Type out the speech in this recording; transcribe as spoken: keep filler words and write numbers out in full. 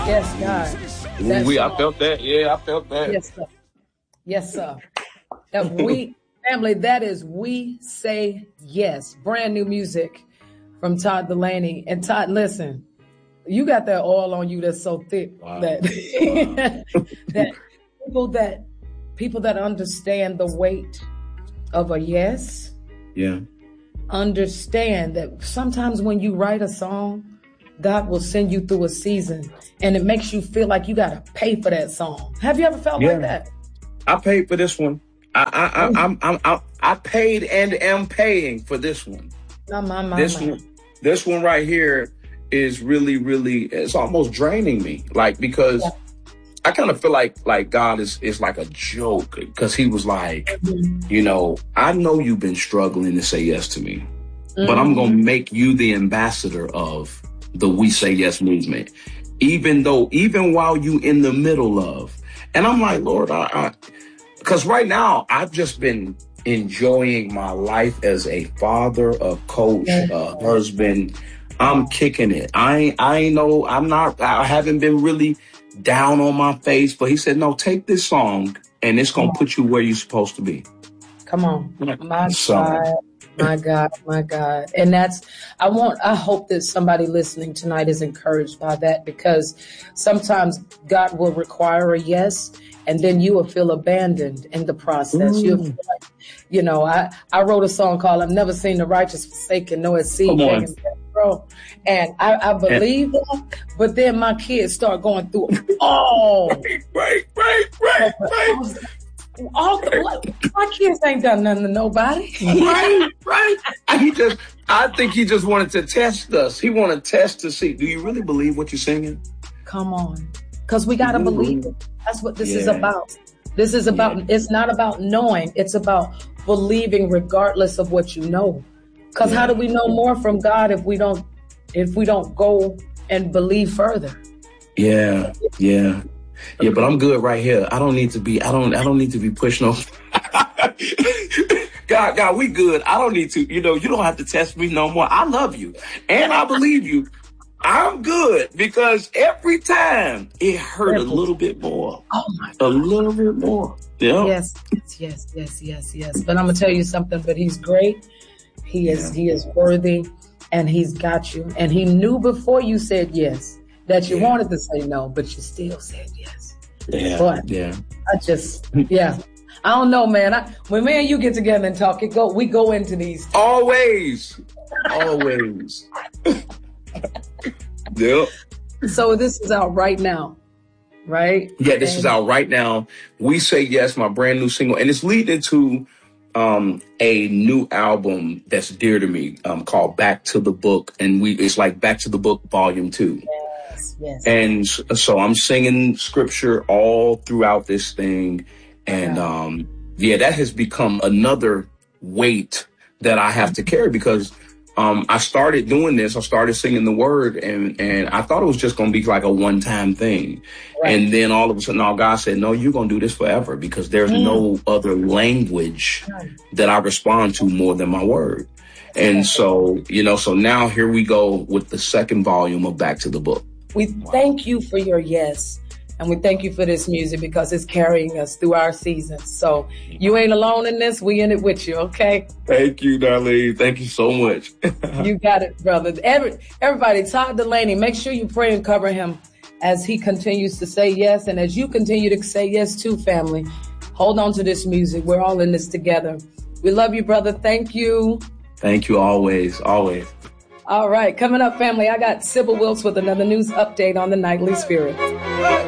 Yes, God. Ooh, we, I felt that. Yeah, I felt that. Yes, sir. Yes, sir. That we, family, that is We Say Yes. Brand new music from Todd Dulaney. And Todd, listen, you got that oil on you that's so thick wow. that, wow. that people that people that understand the weight of a yes. Yeah. Understand that sometimes when you write a song, God will send you through a season and it makes you feel like you got to pay for that song. Have you ever felt yeah. like that? I paid for this one. I I I I'm, I'm, I'm, I paid and am paying for this one. My, my, my, this my. one, this one right here is really, really, it's almost draining me. Like, because yeah. I kind of feel like, like God is, is like a joke because he was like, mm-hmm. you know, I know you've been struggling to say yes to me, mm-hmm. but I'm going to make you the ambassador of the We Say Yes movement, even though, even while you in the middle of, and I'm like, Lord, I, I cause right now I've just been enjoying my life as a father, a coach, a husband. I'm kicking it. I ain't, I ain't know, I'm not, I haven't been really down on my face, but he said, no, take this song and it's going to put you where you're supposed to be. Come on. My so, God. My God, my God. And that's, I want, I hope that somebody listening tonight is encouraged by that, because sometimes God will require a yes, and then you will feel abandoned in the process. Mm. You'll feel like, you know, I, I wrote a song called I've Never Seen the Righteous Forsaken, nor his seed begging bread. And I, I believe that, but then my kids start going through, oh. Right, right, right, right, right. All the, my kids ain't done nothing to nobody. Right, right. He just, I think he just wanted to test us. He wanted to test to see, do you really believe what you're singing? Come on. Because we got to believe it. That's what this yeah. is about. This is about, yeah. it's not about knowing. It's about believing regardless of what you know. Because yeah. how do we know more from God if we don't, if we don't go and believe further? Yeah, yeah. Yeah, but I'm good right here. I don't need to be, I don't, I don't need to be pushed no. God, God, we good. I don't need to, you know, you don't have to test me no more. I love you and I believe you. I'm good, because every time it hurt a little bit more. Oh my God. A little bit more. Yeah. Yes, yes, yes, yes, yes. But I'm gonna tell you something, but he's great. He is, yeah. he is worthy, and he's got you. And he knew before you said yes that you yeah. wanted to say no, but you still said yes. Yeah. But yeah. I just, yeah. I don't know, man. I, when me and you get together and talk, it go, we go into these. Always. Always. Yep. So this is out right now, right? Yeah, this and- is out right now. We Say Yes, my brand new single. And it's leading to um, a new album that's dear to me um, called Back to the Book. And we it's like Back to the Book Volume two. Yes, yes. And so I'm singing scripture all throughout this thing. And yeah. um, yeah, that has become another weight that I have to carry, because Um, I started doing this. I started singing the word, and, and I thought it was just going to be like a one time thing. Right. And then all of a sudden, all God said, no, you're going to do this forever, because there's mm. no other language right. that I respond to more than my word. And so, you know, so now here we go with the second volume of Back to the Book. We wow. thank you for your yes. And we thank you for this music, because it's carrying us through our seasons. So you ain't alone in this. We in it with you, okay? Thank you, Darlene. Thank you so much. You got it, brother. Every, everybody, Todd Dulaney, make sure you pray and cover him as he continues to say yes. And as you continue to say yes too, family, hold on to this music. We're all in this together. We love you, brother. Thank you. Thank you always, always. All right. Coming up, family, I got Sybil Wilkes with another news update on the Nightly Spirit.